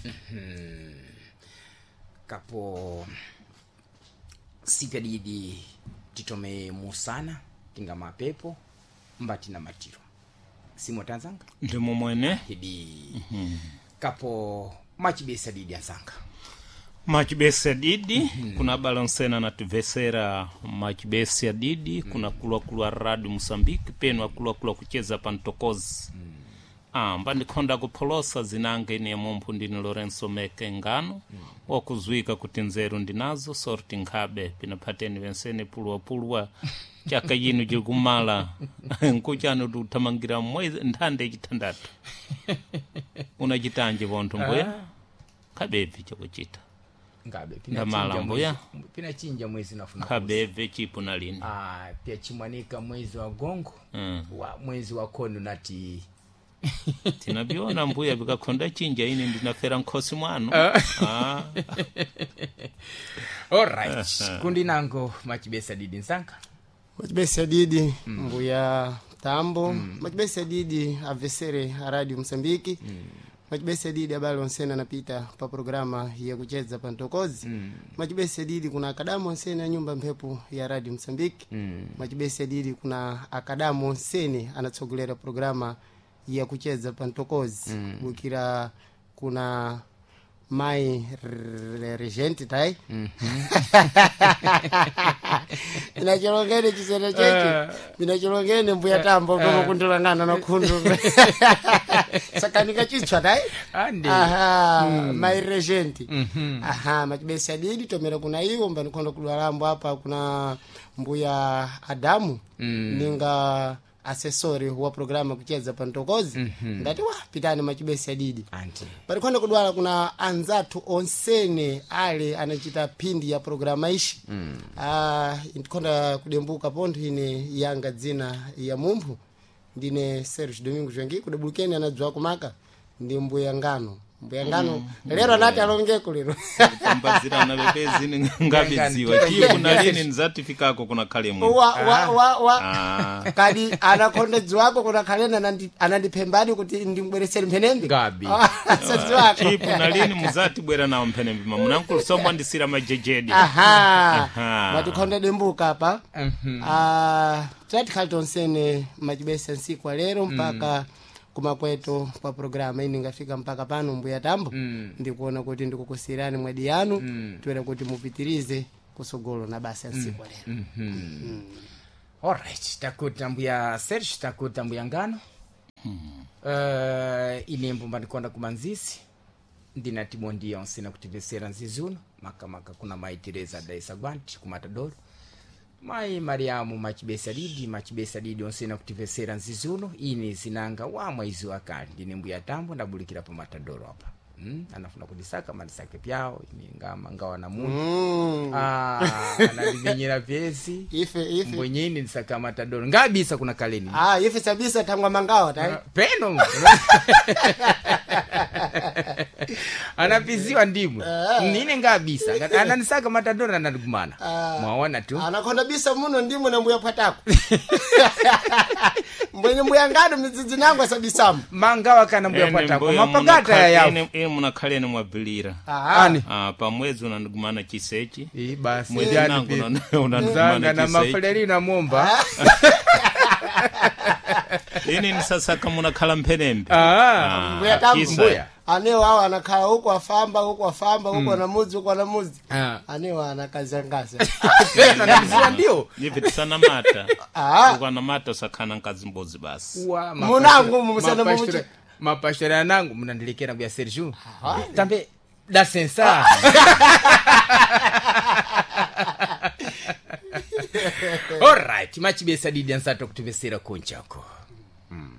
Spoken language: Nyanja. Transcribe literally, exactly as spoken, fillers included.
Mm-hmm. Kapo siku didi titome musana tinga mapepo mbati na matiro simo tanzanga ndimo mwene hidi mm-hmm. Kapo machibesa didi ansanga machibesa didi mm-hmm. kuna balansena na tuvesera machibesa didi mm-hmm. kuna kulwa kulwa radio Mozambique penwa kulwa kulwa kucheza pantokozi mm-hmm. Ah, mbandi konda kupolosa zinange ni ya mumpu ndini Lorenzo Meke ngano mm. wakuzwika kutinzeru ndinazo sorti nkabe pinapateni vensene pulwa pulwa chaka yinu jikumala nkuchano tutamangira mwezi ndande chitandatu unachitanje vontu mbuya kabevi chakuchita ngabe ndamala mbuya pina chinja mwezi nafuna kabevi chipu na lini ah pia chimwanika mwezi wa gongo mm. wa mwezi wa kono nati tinabiona mbuya bikakonda chinja ini ndinafera nkosi mwanu ah all right kundi nango machibesa didi nsanga machibesa didi mm. mbuya tambo mm. machibesa didi avesere radio Mozambique mm. machibesa didi abalo nsena napita pa programa ya kucheza pantokozi mm. machibesa didi kuna akadamu nsena nyumba mpepo ya radio Mozambique mm. machibesa didi kuna akadamu nsene anatsogolera programa ya kucheza pantokozi mm. bukira kuna mai regent tai mhm inachorongene chisere cheche binachorongene mbuya tambo kama kundulangana na kundu sakanika chichwa tai ande aha mm. mai regent mhm aha machibesa didi tomera kuna hiyo mbani kondo kulwalambo hapa kuna mbuya Adamu mm. ninga asesori wa programa kucheza pantokozi mm-hmm. ndati wa pitani machibesa didi anti bali kwenda kudwala kuna anzatu onsene ale anachita pindi ya programa ishi mm. ah ndikonda kudembuka pondo ine yanga dzina ya mumpu ndine Serge Domingo Jwangi kudebulukeni anadzwa kumaka ndi mbuya ngano mbuya ngano mm. lero anati alongeko lero tambazira na bebezi ni ngabiziwa chifu na lini nzatifikako kuna kale mwe wa wa wa, wa. Ah. Kadi anakonda dzwako kuna kalenda anandi anandipembani kuti ndimbweresere mpenembe gabi sasa chifu na lini muzati bwera na mpenembe mamunanku somwa ndisira majejedi aha matikonda dembuka hapa ah tati kaltonsene majibesa nsiku lero mpaka mm. kumakweto kwa programa ini ngafika mpaka pano mbuya tambo mm. ndikuona kuti ndikukusirani mwedi yanu mm. tuwele kuti mupitirize kusogolo na basi nsiku lero mm. mm-hmm. mm. all right takuta mbuya Serge takuta mbuya ngano mm. uh, inembo mbandikonda kumanzisi ndina timondi yonse na kutivesera nzizuno maka maka kuna mai Teresa Daisa Gwanti kumatadoro mai Mariamu machibesa didi machibesa didi onsena kutivesera nzizuno ini zinanga wa mwezi wa kali ndine mbuya tambo ndabulikira pa matadoro hapa mm anafuna kudisaka madisake pyao ini ngama ngawa na mundu mm. ah analimenyera pesi ife ife mbonyeni nisaka matadoro ngabisa kuna kaleni ah ife sabisa tangwa mangawa tai uh, peno anapiziwa ndimu uh, nine ngabisa ananisaka matadoro anadugumana uh, mwaona tu anakonda bisa muno ndimu na mbuya patako mbonye mbuya ngado mizizi nangu sabisamu mangawa kana mbuya patako mapagata ya yafu e muna kalene mwabilira ani ah pa mwezi unandugumana chisechi eh basi mwezi nangu unandugumana na mafaleri na momba ini ni sasa kama unakala mpenembe ah mbuya tambo mbuya aneo hao anakala huko afamba huko afamba huko mm. na muzi huko na muzi ah aneo anakazangaza pena na mzua ndio nipi sana mata ah huko na mata sakana ngazi mbozi basi munangu musana mumu mapashara nangu mnandilikena bya Serge tambe da sensa all right machibesa didi ansato kutuvesera konchako